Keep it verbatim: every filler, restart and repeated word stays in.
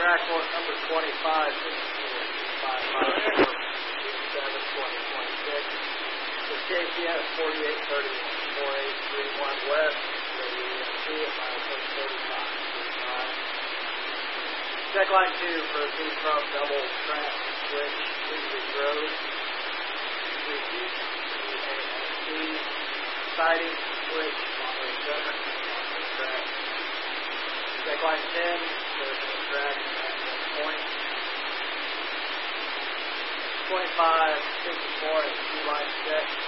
track course number twenty-five, five five four, seven, twenty, twenty-six. With K C S forty-eight thirty-one, four eight three one west, W M C at mile six thirty-five. Check line two for a two from double track switch, Cedars Road, three east, A S C, siding, switch, Monterey Center, Monterey track. Check line ten, there's a track at one point. twenty-five, fifty-four, and two line check.